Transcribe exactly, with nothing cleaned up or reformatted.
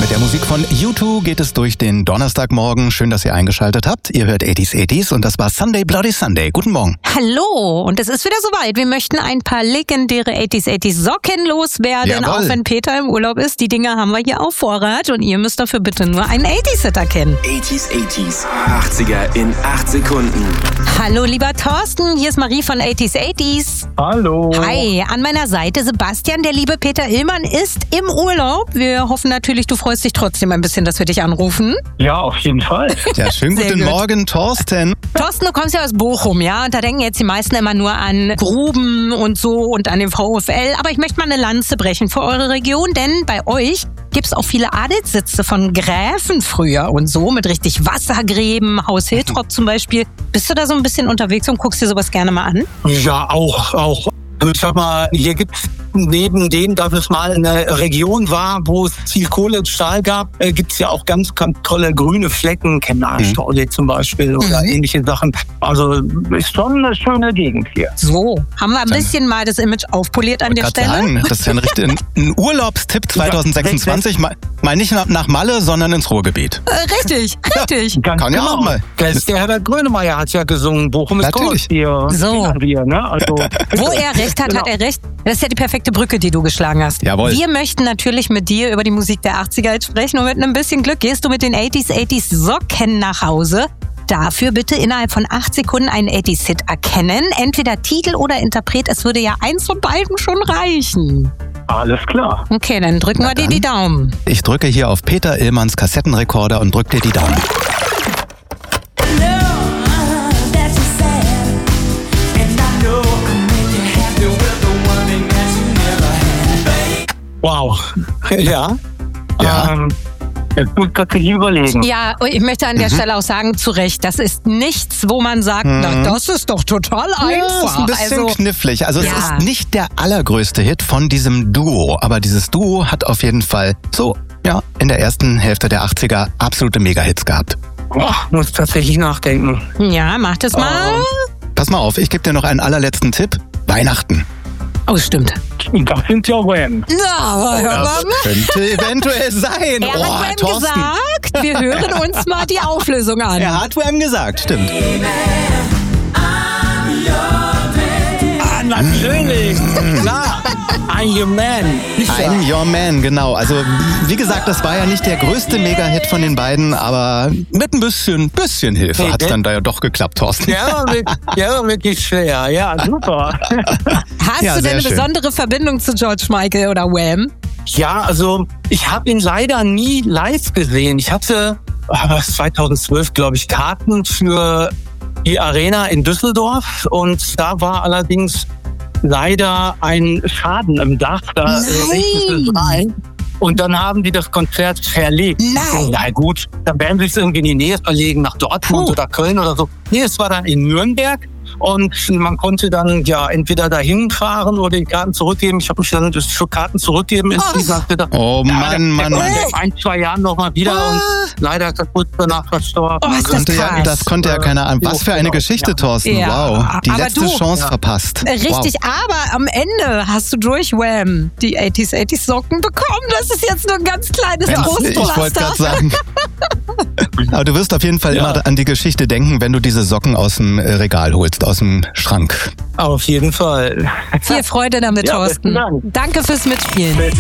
Mit der Musik von U zwei geht es durch den Donnerstagmorgen. Schön, dass ihr eingeschaltet habt. Ihr hört achtziger achtziger und das war Sunday Bloody Sunday. Guten Morgen. Hallo, und es ist wieder soweit. Wir möchten ein paar legendäre achtziger achtziger Socken loswerden, Jawohl. Auch wenn Peter im Urlaub ist. Die Dinger haben wir hier auf Vorrat und ihr müsst dafür bitte nur einen achtziger kennen. achtziger achtziger, achtziger in acht Sekunden. Hallo, lieber Thorsten, hier ist Marie von achtziger achtziger. Hallo. Hi, an meiner Seite Sebastian. Der liebe Peter Illmann ist im Urlaub. Wir hoffen natürlich, du freust dich trotzdem ein bisschen, dass wir dich anrufen. Ja, auf jeden Fall. Ja, schönen Sehr guten gut. Morgen, Thorsten. Thorsten, du kommst ja aus Bochum, ja? Und da denken jetzt die meisten immer nur an Gruben und so und an den VfL. Aber ich möchte mal eine Lanze brechen für eure Region, denn bei euch gibt's auch viele Adelssitze von Gräfen früher und so, mit richtig Wassergräben, Haus Hiltrop zum Beispiel. Bist du da so ein bisschen unterwegs und guckst dir sowas gerne mal an? Ja, auch, auch. Also ich sag mal, hier gibt's neben dem, dass es mal eine Region war, wo es viel Kohle und Stahl gab, äh, gibt's ja auch ganz, ganz tolle grüne Flecken, Chemnat-Stausee mhm. zum Beispiel oder Mhm. ähnliche Sachen. Also ist schon eine schöne Gegend hier. So, haben wir ein bisschen mal das Image aufpoliert an Ich der wollte Stelle? gerade sagen, das ist ja ein, richtig, ein, ein Urlaubstipp zwanzig sechsundzwanzig. Mal, mal nicht nach, nach Malle, sondern ins Ruhrgebiet. Äh, richtig, richtig. Ganz Kann ja genau. auch mal. Das, der Herbert Grönemeyer hat ja gesungen, Bochum ist Natürlich. groß. Hier So. kennen wir, ne? Also, Wo er recht hat, Genau. hat er recht. Das ist ja die perfekte Brücke, die du geschlagen hast. Jawohl. Wir möchten natürlich mit dir über die Musik der achtziger jetzt sprechen und mit einem bisschen Glück gehst du mit den achtziger achtziger Socken nach Hause. Dafür bitte innerhalb von acht Sekunden einen achtziger-Hit erkennen. Entweder Titel oder Interpret. Es würde ja eins von beiden schon reichen. alles klar. Okay, dann drücken Na wir dir dann. die Daumen. Ich drücke hier auf Peter Illmanns Kassettenrekorder und drücke dir die Daumen. Wow. Ja. Ja. Ähm, jetzt muss ich tatsächlich überlegen. Ja, und ich möchte an der Stelle auch sagen, zu Recht, das ist nichts, wo man sagt, na, das ist doch total Ja, einfach. ist ein bisschen also, knifflig. Also Ja. es ist nicht der allergrößte Hit von diesem Duo, aber dieses Duo hat auf jeden Fall so, ja, in der ersten Hälfte der achtziger absolute Mega-Hits gehabt. Oh, muss tatsächlich nachdenken. ja, mach das mal. Pass mal auf, ich gebe dir noch einen allerletzten Tipp. Weihnachten. Oh, stimmt. Das sind ja Wham. Na, aber hör mal. Könnte eventuell sein. Er Oh, hat Wham Thorsten. gesagt, wir hören uns mal die Auflösung an. Er hat Wham gesagt, stimmt. Ah, natürlich. Klar. I'm your man. I'm Your Man, genau. Also, wie gesagt, das war ja nicht der größte Mega-Hit von den beiden, aber mit ein bisschen, bisschen Hilfe Hey, hat es der- dann da ja doch geklappt, Thorsten. Der war wirklich, der war wirklich schwer, ja. Super. Hast Ja, du denn sehr eine schön. besondere Verbindung zu George Michael oder Wham? Ja, also ich habe ihn leider nie live gesehen. Ich hatte ah, zweitausendzwölf, glaube ich, Karten für die Arena in Düsseldorf und da war allerdings leider ein Schaden im Dach. Da Nein! regnete es rein. Und dann haben die das Konzert verlegt. Nein! Na gut, dann werden sie es irgendwie in die Nähe verlegen, nach Dortmund Puh. oder Köln oder so. Nee, es war dann in Nürnberg. Und man konnte dann ja entweder dahin fahren oder die Karten zurückgeben. Ich habe mich dann das für Karten zurückgeben entschieden. Hab gedacht, Oh ja, Mann, der- Mann, der Mann. kommt in ein, zwei Jahren nochmal wieder und leider ist er kurz danach verstorben. Oh, ist das Konnte ja, krass. das konnte ja keiner an. Was für eine Genau, Geschichte, ja. Thorsten. Ja, Wow. Die aber letzte du- Chance Ja. verpasst. Äh, Richtig, aber am Ende hast du durch Wham die achtziger achtziger Socken bekommen. Das ist jetzt nur ein ganz kleines Wow. Ich wollte gerade Trostpflaster. sagen. Aber du wirst auf jeden Fall Ja. immer an die Geschichte denken, wenn du diese Socken aus dem äh, Regal holst, aus dem Schrank. Auf jeden Fall. Viel Freude damit, Ja, Thorsten. besten Dank. Danke fürs Mitspielen.